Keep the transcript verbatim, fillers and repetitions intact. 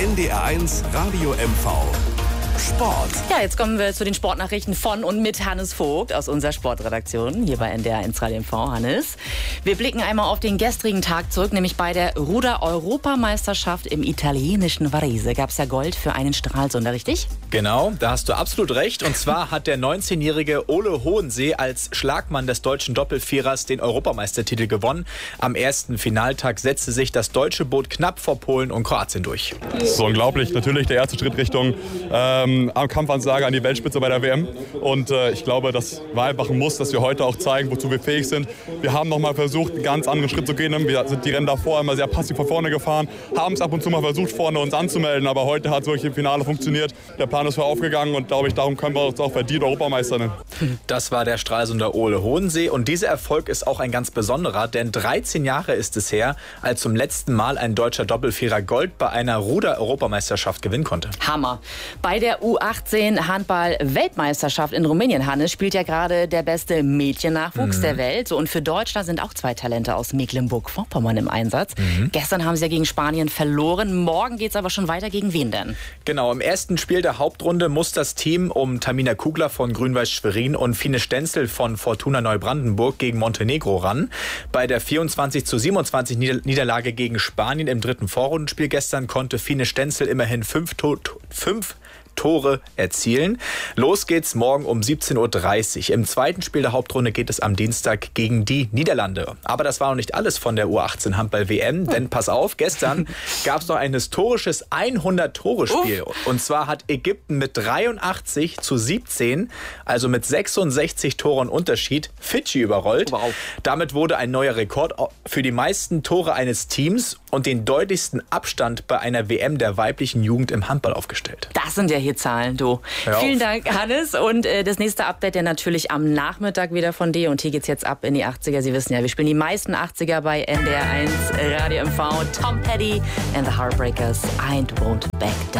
N D R eins Radio M V. Sport. Ja, jetzt kommen wir zu den Sportnachrichten von und mit Hannes Vogt aus unserer Sportredaktion hier bei N D R eins Radio M V. Hannes, wir blicken einmal auf den gestrigen Tag zurück, nämlich bei der Ruder-Europameisterschaft im italienischen Varese gab es ja Gold für einen Stralsunder, richtig? Genau, da hast du absolut recht. Und zwar hat der neunzehnjährige Ole Hohensee als Schlagmann des deutschen Doppelvierers den Europameistertitel gewonnen. Am ersten Finaltag setzte sich das deutsche Boot knapp vor Polen und Kroatien durch. Das ist so unglaublich. Natürlich der erste Schritt Richtung ähm, Kampfansage an die Weltspitze bei der W M. Und äh, ich glaube, das war einfach ein Muss, dass wir heute auch zeigen, wozu wir fähig sind. Wir haben noch mal versucht, einen ganz anderen Schritt zu gehen. Wir sind die Rennen davor immer sehr passiv von vorne gefahren, haben es ab und zu mal versucht, vorne uns anzumelden. Aber heute hat es wirklich im Finale funktioniert. Der Plan ist für aufgegangen und glaube ich, darum können wir uns auch verdient Europameister nennen. Das war der Stralsunder Ole Hohensee. Und dieser Erfolg ist auch ein ganz besonderer, denn dreizehn Jahre ist es her, als zum letzten Mal ein deutscher Doppelvierer Gold bei einer Ruder-Europameisterschaft gewinnen konnte. Hammer. Bei der U achtzehn Handball-Weltmeisterschaft in Rumänien, Hannes, spielt ja gerade der beste Mädchennachwuchs mhm. der Welt. So, und für Deutschland sind auch zwei Talente aus Mecklenburg-Vorpommern im Einsatz. Mhm. Gestern haben sie ja gegen Spanien verloren. Morgen geht es aber schon weiter. Gegen wen denn? Genau, im ersten Spiel der Hauptrunde muss das Team um Tamina Kugler von Grün-Weiß Schwerin und Fine Stenzel von Fortuna Neubrandenburg gegen Montenegro ran. Bei der vierundzwanzig zu siebenundzwanzig Niederlage gegen Spanien im dritten Vorrundenspiel gestern konnte Fine Stenzel immerhin fünf, to- fünf Tore erzielen. Los geht's morgen um siebzehn Uhr dreißig. Im zweiten Spiel der Hauptrunde geht es am Dienstag gegen die Niederlande. Aber das war noch nicht alles von der U achtzehn Handball-W M, denn pass auf, gestern gab es noch ein historisches hundert-Tore-Spiel. Und zwar hat Ägypten mit dreiundachtzig zu siebzehn, also mit sechsundsechzig Toren Unterschied, Fidschi überrollt. Wow. Damit wurde ein neuer Rekord für die meisten Tore eines Teams und den deutlichsten Abstand bei einer W M der weiblichen Jugend im Handball aufgestellt. Das sind ja hier Zahlen, du. Hör Vielen auf. Dank, Hannes. Und äh, das nächste Update ja natürlich am Nachmittag wieder von dir. Und hier geht's jetzt ab in die achtziger. Sie wissen ja, wir spielen die meisten achtziger bei N D R eins Radio M V. Tom Petty and the Heartbreakers. I won't back down.